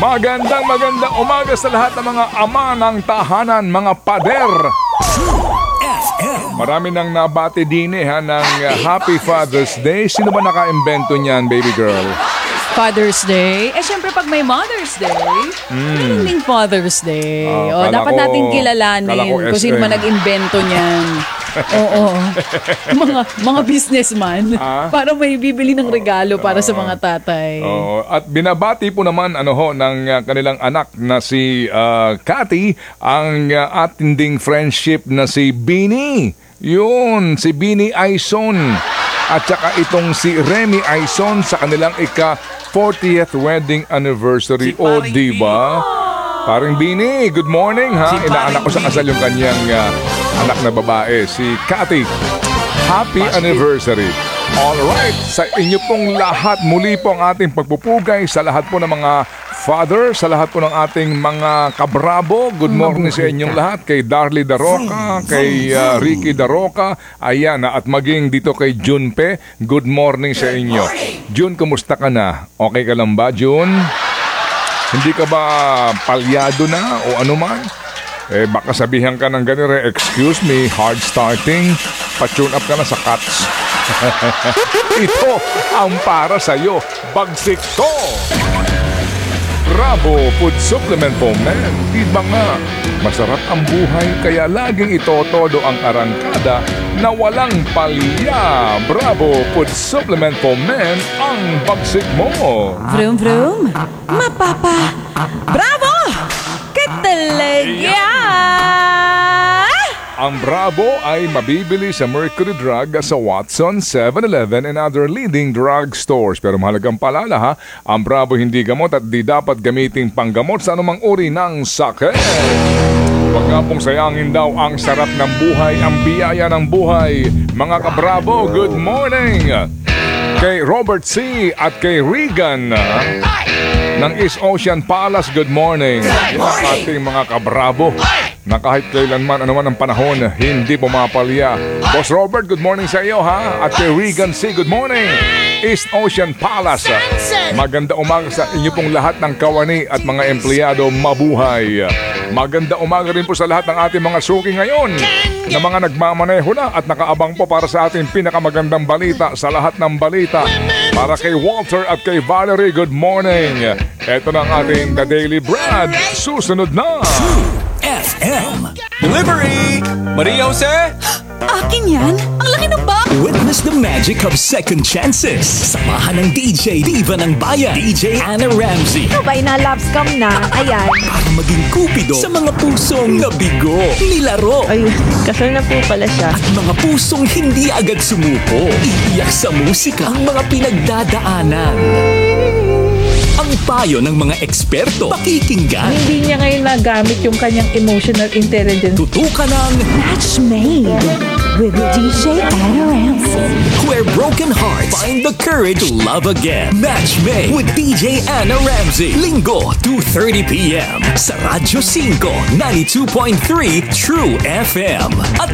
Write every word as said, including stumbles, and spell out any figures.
Magandang magandang umaga sa lahat ng mga ama ng tahanan, mga pader. Marami nang nabati din eh, ha, ng uh, Happy Father's Day. Sino ba naka-imbento niyan, baby girl? Father's Day? Eh, syempre pag may Mother's Day, meron ding Father's Day. Ah, o, kala dapat ko- natin kala kilalanin ko kung sino S M. man nag-invento niyan. Oo. mga mga businessman. Ah? Para may bibili ng regalo para sa mga tatay. Oo, at binabati po naman ano ho ng uh, kanilang anak na si uh, Cathy ang uh, atinding friendship na si Bini. Yun, si Bini Aison. At saka itong si Remy Aison sa kanilang ika fortieth wedding anniversary. O, diba? Parang Bini, good morning ha. Inaanak ko sa kasal yung kanyang uh, anak na babae, si Cathy. Happy anniversary. Alright, sa inyo pong lahat, muli po ang ating pagpupugay sa lahat po ng mga father, sa lahat po ng ating mga kabrabo. Good morning sa inyong lahat, kay Darly Daroca, kay uh, Ricky Daroca, ayan, at maging dito kay Junpe. Good morning sa inyo. Jun, kumusta ka na? Okay ka lang ba, Jun? Hindi ka ba palyado na o ano man? Eh, baka sabihan ka ng ganito, excuse me, hard starting, pa-tune up ka na sa cuts. Ito ang para sa'yo, bagsik ko! Bravo Food Supplement po, man. Diba nga, masarap ang buhay kaya laging itotodo ang arangkada na walang palya. Bravo Food Supplement po, man, ang bagsik mo. Vroom vroom. Mapapa. Bravo! Katalaga! Ang Bravo ay mabibili sa Mercury Drug, sa Watson, seven eleven and other leading drug stores. Pero mahalagang paalala ha, ang Bravo hindi gamot at di dapat gamiting panggamot sa anumang uri ng sakit. Huwag nga pong sayangin daw ang sarap ng buhay, ang biyaya ng buhay. Mga ka-Bravo, good morning! Kay Robert C. at kay Regan ng East Ocean Palace, good morning. Yan ang ating mga ka-Bravo na kahit kailanman ano man ang panahon, hindi pumapalya. Boss Robert, good morning sa iyo ha. At kay Regan C, good morning. East Ocean Palace, maganda umaga sa inyo pong lahat ng kawani at mga empleyado, mabuhay. Maganda umaga rin po sa lahat ng ating mga suki ngayon na mga nagmamaneho na at nakaabang po para sa ating pinakamagandang balita sa lahat ng balita. Para kay Walter at kay Valerie, good morning. Ito na ang ating The Daily Brad. Susunod na F M Delivery! Maria Jose? Akin yan? Ang laki ng bag! Witness the magic of second chances. Samahan ng D J Diva ng Bayan, D J Anna Ramsey. Ito ba'y na-love scam na? Ayan. Para maging kupido sa mga pusong nabigo, nilaro, Ay, kasal na po pala siya. at mga pusong hindi agad sumuko. Iiyak sa musika ang mga pinagdadaanan. Ang payo ng mga eksperto, pakikinggan. Hindi niya ngayon nagamit yung kanyang emotional intelligence. Tutukan ng Match made with D J Anna Ramsey. Where broken hearts find the courage to love again. Match made with D J Anna Ramsey. Linggo, two thirty p.m. sa Radyo five, ninety-two point three True F M. At